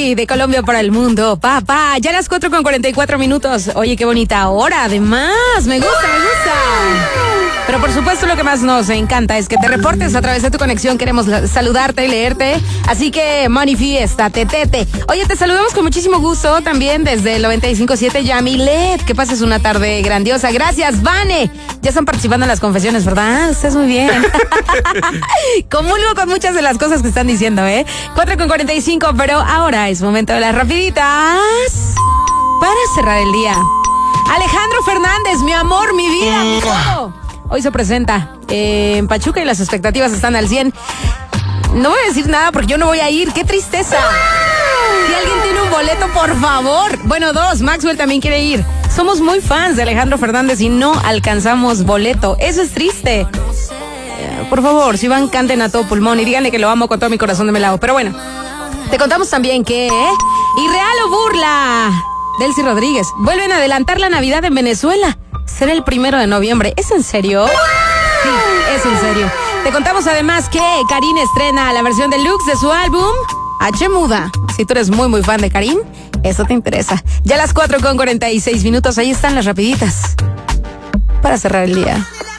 Cali, de Colombia para el mundo. Papá, ya las 4:44. Oye, qué bonita hora, además. Me gusta. Pero por supuesto lo que más nos encanta es que te reportes a través de tu conexión. Queremos saludarte y leerte. Así que manifiéstate, tete. Oye, te saludamos con muchísimo gusto también desde el 95.7 Yamilet. Que pases una tarde grandiosa. Gracias, Vane. Ya están participando en las confesiones, ¿verdad? Estás muy bien. Comulgo con muchas de las cosas que están diciendo, 4:45, pero ahora es momento de las rapiditas para cerrar el día. Alejandro Fernández, mi amor, mi vida, mi todo. Hoy se presenta en Pachuca y las expectativas están al 100. No voy a decir nada porque yo no voy a ir. ¡Qué tristeza! Si alguien tiene un boleto, por favor. Bueno, dos. Maxwell también quiere ir. Somos muy fans de Alejandro Fernández y no alcanzamos boleto. Eso es triste. Por favor, si van, canten a todo pulmón y díganle que lo amo con todo mi corazón de melao. Pero bueno, te contamos también que Irreal o burla. Delcy Rodríguez. Vuelven a adelantar la Navidad en Venezuela. Será el 1 de noviembre. ¿Es en serio? Sí, es en serio. Te contamos además que Karin estrena la versión deluxe de su álbum H Muda. Si tú eres muy fan de Karin, eso te interesa. Ya a las 4:46. Ahí están las rapiditas para cerrar el día.